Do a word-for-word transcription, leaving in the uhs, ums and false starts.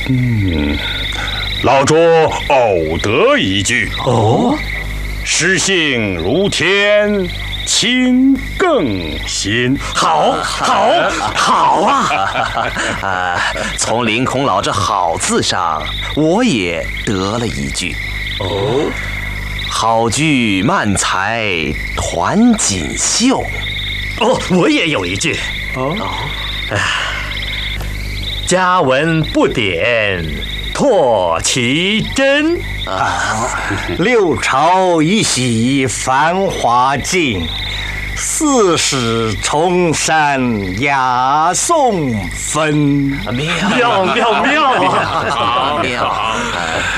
嗯，老拙偶得一句。 哦， 诗性如天，清更新。 好，好，好啊！ 啊，从凌空老这好字上，我也得了一句。 哦， 好句漫才团锦绣。 哦，我也有一句。 哦， 家文不点，唾其真。 啊，六朝一夕繁华尽，四史重山雅颂纷。 妙妙妙妙！ 妙妙！